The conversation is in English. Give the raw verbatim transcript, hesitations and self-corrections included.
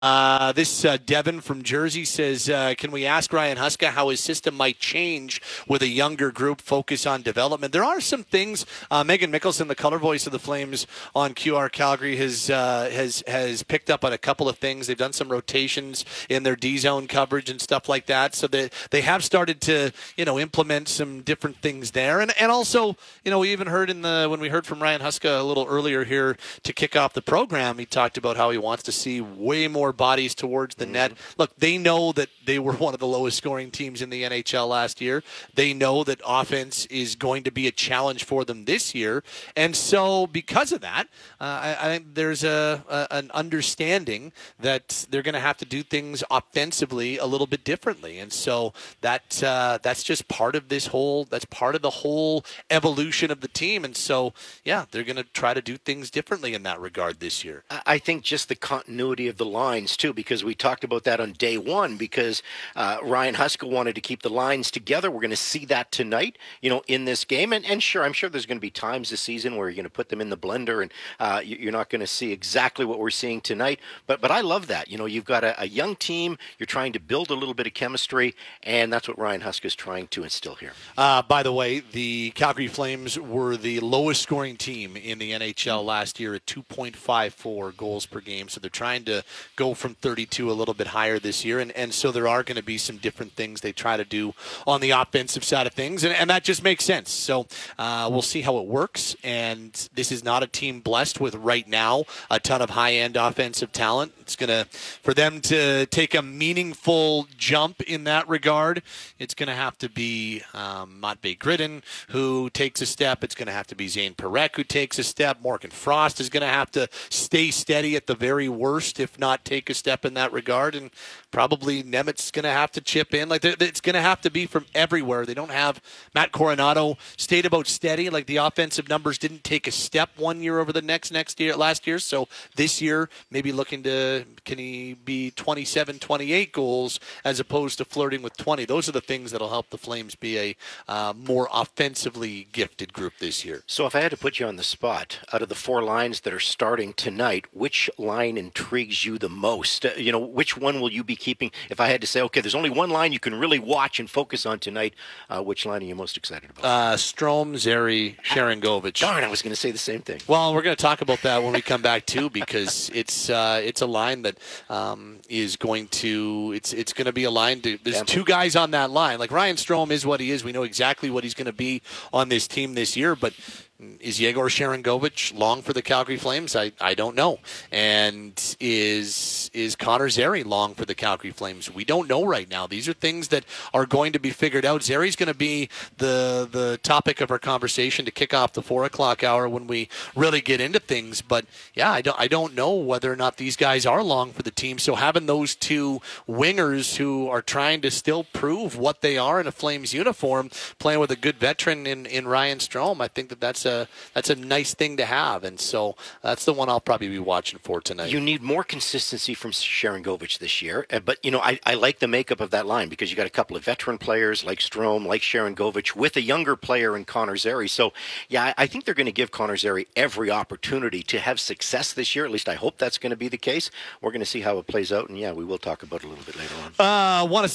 Uh, this uh, Devin from Jersey says, uh, can we ask Ryan Huska how his system might change with a younger group, focus on development? There are some things. Uh, Megan Mickelson, the color voice of the Flames on Q R Calgary, has uh, has has picked up on a couple of things. They've done some rotations in their D zone coverage and stuff like that. So they they have started to you know implement some different things there. And and also you know we even heard in the when we heard from Ryan Huska a little earlier here to kick off the program, he talked about how he wants to see way more bodies towards the mm-hmm. net. Look, they know that they were one of the lowest scoring teams in the N H L last year. They know that offense is going to be a challenge for them this year. And so because of that, uh, I, I think there's a, a an understanding that they're going to have to do things offensively a little bit differently. And so that uh, that's just part of this whole, that's part of the whole evolution of the team. And so, yeah, they're going to try to do things differently in that regard this year. I think just the continuity of the line too, because we talked about that on day one, because uh, Ryan Huska wanted to keep the lines together. We're going to see that tonight, you know, in this game. And, and sure, I'm sure there's going to be times this season where you're going to put them in the blender and uh, you're not going to see exactly what we're seeing tonight. But but I love that. You know, you've got a, a young team. You're trying to build a little bit of chemistry, and that's what Ryan Huska is trying to instill here. Uh, by the way, the Calgary Flames were the lowest scoring team in the N H L last year at two point five four goals per game. So they're trying to go from thirty-two a little bit higher this year. And, and so there are going to be some different things they try to do on the offensive side of things. And, and that just makes sense. So uh, we'll see how it works. And this is not a team blessed with right now a ton of high-end offensive talent. It's going to, for them to take a meaningful jump in that regard, it's going to have to be um, Matvei Gridin who takes a step. It's going to have to be Zane Parekh who takes a step. Morgan Frost is going to have to stay steady at the very worst, if not take a step in that regard. And probably Nemit's going to have to chip in. Like it's going to have to be from everywhere. They don't have Matt Coronado stayed about steady. Like the offensive numbers didn't take a step one year over the next next year last year. So this year, maybe looking to can he be twenty-seven, twenty-eight goals as opposed to flirting with twenty. Those are the things that'll help the Flames be a uh, more offensively gifted group this year. So if I had to put you on the spot, out of the four lines that are starting tonight, which line intrigues you the most? Uh, you know, which one will you be keeping? If I had to say, okay, there's only one line you can really watch and focus on tonight, uh, which line are you most excited about? Uh, Strome, Zary, Sharangovich. Darn, I was going to say the same thing. Well, we're going to talk about that when we come back too, because it's uh, it's a line that um, is going to it's it's going to be a line. To, there's two guys on that line. Like Ryan Strome is what he is. We know exactly what he's going to be on this team this year, but is Yegor Sharangovich long for the Calgary Flames? I, I don't know. And is is Connor Zary long for the Calgary Flames? We don't know right now. These are things that are going to be figured out. Zary's going to be the the topic of our conversation to kick off the four o'clock hour when we really get into things. But yeah, I don't I don't know whether or not these guys are long for the team. So having those two wingers who are trying to still prove what they are in a Flames uniform, playing with a good veteran in, in Ryan Strome, I think that that's a that's a nice thing to have, and so that's the one I'll probably be watching for tonight. You need more consistency from Sharangovich this year, but you know I, I like the makeup of that line because you got a couple of veteran players like Strome, like Sharangovich, with a younger player in Connor Zary. So yeah, I, I think they're going to give Connor Zary every opportunity to have success this year. At least I hope that's going to be the case. We're going to see how it plays out, and yeah, we will talk about it a little bit later on. Uh, want to